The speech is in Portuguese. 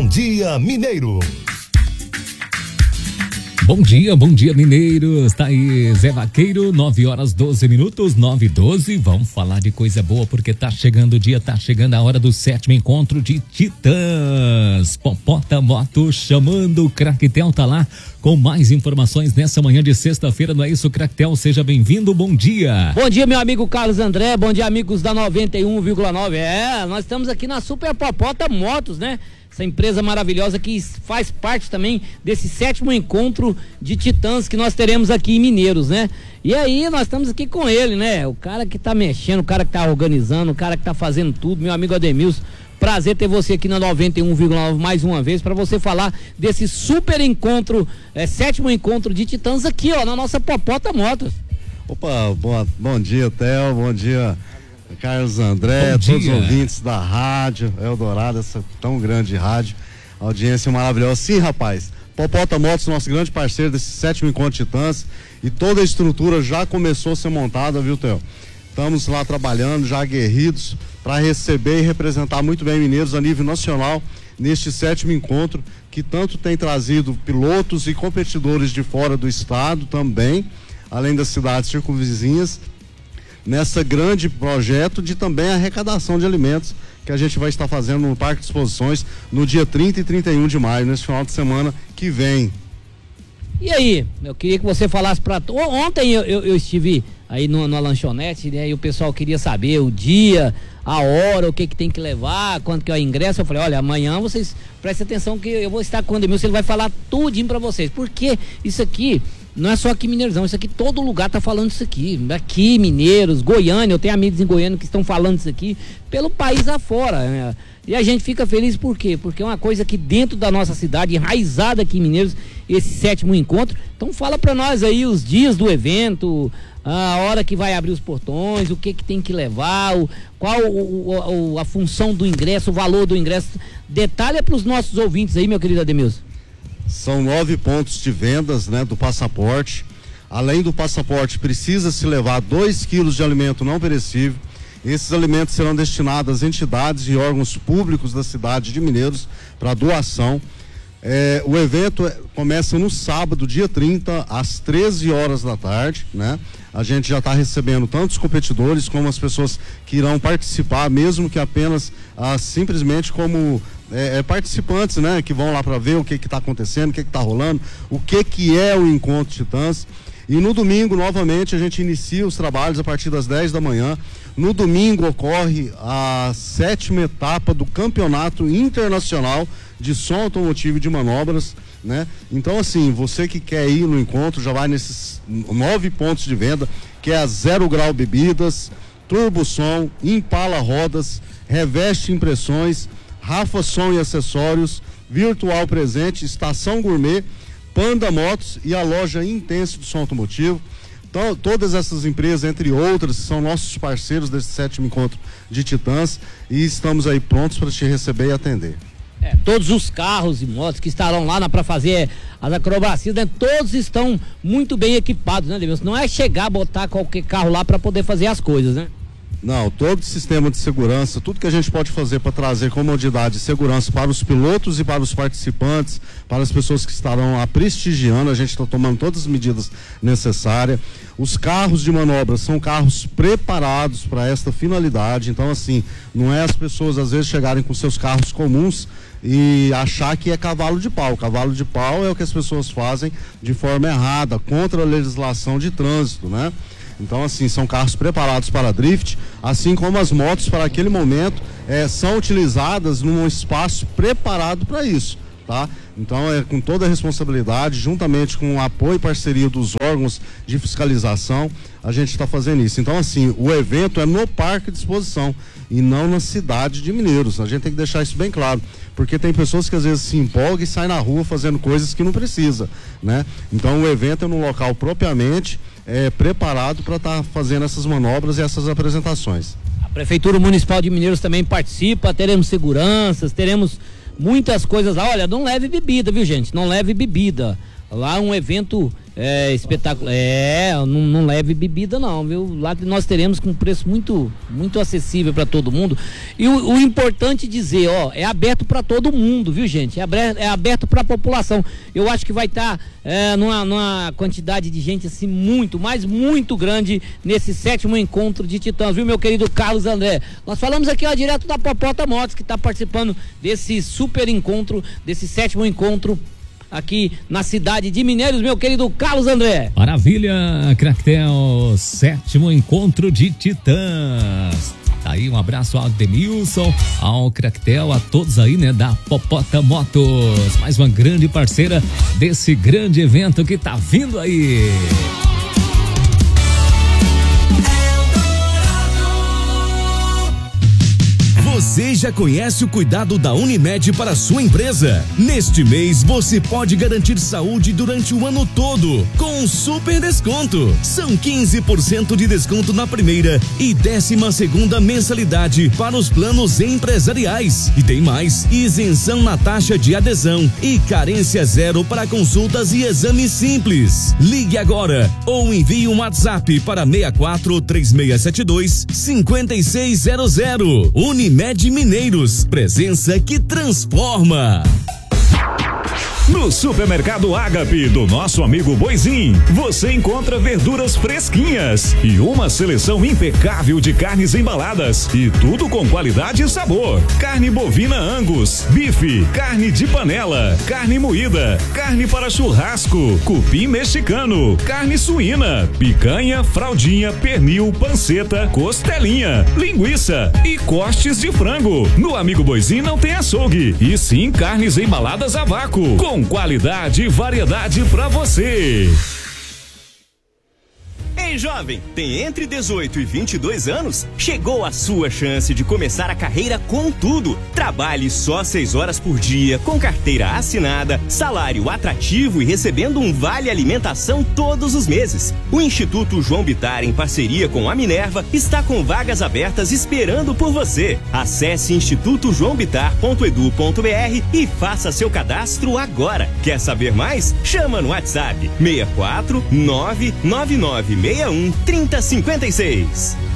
Bom Dia Mineiro. Bom dia, mineiros. Tá aí, Zé Vaqueiro, 9h12, 9h12. Vamos falar de coisa boa, porque tá chegando o dia, tá chegando a hora do 7º encontro de Titãs. Popota Moto chamando, o Craquetel tá lá com mais informações nessa manhã de sexta-feira, não é isso, Craquetel? Seja bem-vindo, bom dia. Bom dia, meu amigo Carlos André, bom dia, amigos da 91,9. Nós estamos aqui na Super Popota Motos, né? Essa empresa maravilhosa que faz parte também desse 7º encontro de Titãs que nós teremos aqui em Mineiros, né? E aí nós estamos aqui com ele, né? O cara que tá mexendo, o cara que tá organizando, o cara que tá fazendo tudo, meu amigo Ademilson. Prazer ter você aqui na 91,9 mais uma vez para você falar desse super encontro, 7º encontro de Titãs aqui, ó, na nossa Popota Motos. Opa, bom dia, Theo, bom dia, Carlos André, todos os ouvintes da rádio Eldorado, essa tão grande rádio, audiência maravilhosa. Sim, rapaz, Popota Motos, nosso grande parceiro desse 7º encontro de Titãs, e toda a estrutura já começou a ser montada, viu, Theo? Estamos lá trabalhando, já aguerridos, para receber e representar muito bem mineiros a nível nacional neste 7º encontro, que tanto tem trazido pilotos e competidores de fora do estado também, além das cidades circunvizinhas, nessa grande projeto de também arrecadação de alimentos que a gente vai estar fazendo no Parque de Exposições no dia 30 e 31 de maio, nesse final de semana que vem. E aí, eu queria que você falasse para... Ontem eu estive aí na lanchonete, né, e o pessoal queria saber o dia, a hora, o que tem que levar, quanto que é o ingresso. Eu falei, olha, amanhã vocês prestem atenção que eu vou estar com o Ademilson, ele vai falar tudinho para vocês, porque isso aqui não é só aqui em Mineiros, não, isso aqui todo lugar tá falando isso aqui, Mineiros, Goiânia, eu tenho amigos em Goiânia que estão falando isso aqui, pelo país afora, né? E a gente fica feliz por quê? Porque é uma coisa que dentro da nossa cidade, enraizada aqui em Mineiros, esse 7º encontro. Então fala para nós aí os dias do evento, a hora que vai abrir os portões, o que tem que levar, qual a função do ingresso, o valor do ingresso. Detalha para os nossos ouvintes aí, meu querido Ademilson. São 9 pontos de vendas, né, do passaporte. Além do passaporte, precisa se levar 2 quilos de alimento não perecível. Esses alimentos serão destinados às entidades e órgãos públicos da cidade de Mineiros para doação. O evento começa no sábado, dia 30, às 13 horas da tarde, né? A gente já está recebendo tanto os competidores como as pessoas que irão participar, mesmo que apenas simplesmente como participantes, né? Que vão lá para ver o que está acontecendo, o que está rolando, o que é o Encontro Titãs. E no domingo, novamente, a gente inicia os trabalhos a partir das 10 da manhã. No domingo ocorre a 7ª etapa do Campeonato Internacional de Som Automotivo e de Manobras, né? Então, assim, você que quer ir no encontro, já vai nesses 9 pontos de venda, que é a 0 Grau Bebidas, Turbo Som, Impala Rodas, Reveste Impressões, Rafa Som e Acessórios, Virtual Presente, Estação Gourmet, Panda Motos e a loja Intense do Som Automotivo. Então, todas essas empresas, entre outras, são nossos parceiros desse 7º encontro de Titãs e estamos aí prontos para te receber e atender. Todos os carros e motos que estarão lá para fazer as acrobacias, né? Todos estão muito bem equipados, né, Ademilson? Não é chegar, botar qualquer carro lá para poder fazer as coisas, né? Não, todo o sistema de segurança, tudo que a gente pode fazer para trazer comodidade e segurança para os pilotos e para os participantes, para as pessoas que estarão prestigiando, a gente está tomando todas as medidas necessárias. Os carros de manobra são carros preparados para esta finalidade, então assim, não é as pessoas às vezes chegarem com seus carros comuns e achar que é cavalo de pau. Cavalo de pau é o que as pessoas fazem de forma errada, contra a legislação de trânsito, né? Então, assim, são carros preparados para drift, assim como as motos para aquele momento são utilizadas num espaço preparado para isso, tá? Então, com toda a responsabilidade, juntamente com o apoio e parceria dos órgãos de fiscalização, a gente está fazendo isso. Então, assim, o evento é no Parque de Exposição e não na cidade de Mineiros. A gente tem que deixar isso bem claro, porque tem pessoas que às vezes se empolgam e saem na rua fazendo coisas que não precisa, né? Então, o evento é no local propriamente preparado para estar fazendo essas manobras e essas apresentações. A Prefeitura Municipal de Mineiros também participa, teremos seguranças, teremos muitas coisas lá. Olha, não leve bebida, viu, gente? Não leve bebida. Lá um evento espetacular. Não leve bebida não, viu? Lá nós teremos com um preço muito, muito acessível para todo mundo. E o importante dizer, é aberto para todo mundo, viu, gente? É aberto para a população. Eu acho que vai estar numa quantidade de gente assim muito grande nesse 7º encontro de Titãs, viu, meu querido Carlos André? Nós falamos aqui direto da Popota Motos, que está participando desse super encontro, desse 7º encontro aqui na cidade de Mineiros, meu querido Carlos André. Maravilha, Cractel, 7º encontro de Titãs. Tá aí, um abraço ao Ademilson, ao Cractel, a todos aí, né, da Popota Motos, mais uma grande parceira desse grande evento que tá vindo aí. Você já conhece o cuidado da Unimed para a sua empresa? Neste mês você pode garantir saúde durante o ano todo com um super desconto. São 15% de desconto na primeira e 12ª mensalidade para os planos empresariais. E tem mais, isenção na taxa de adesão e carência zero para consultas e exames simples. Ligue agora ou envie um WhatsApp para 64 3672 5600. Unimed Mineiros, presença que transforma. No Supermercado Ágape do nosso amigo Boizinho, você encontra verduras fresquinhas e uma seleção impecável de carnes embaladas e tudo com qualidade e sabor. Carne bovina Angus, bife, carne de panela, carne moída, carne para churrasco, cupim mexicano, carne suína, picanha, fraldinha, pernil, panceta, costelinha, linguiça e cortes de frango. No amigo Boizinho não tem açougue, e sim carnes embaladas a vácuo, com qualidade e variedade pra você. Ei, jovem, tem entre 18 e 22 anos? Chegou a sua chance de começar a carreira com tudo. Trabalhe só 6 horas por dia, com carteira assinada, salário atrativo e recebendo um vale alimentação todos os meses. O Instituto João Bittar, em parceria com a Minerva, está com vagas abertas esperando por você. Acesse institutojoaobitar.edu.br e faça seu cadastro agora. Quer saber mais? Chama no WhatsApp 64 99961 3056.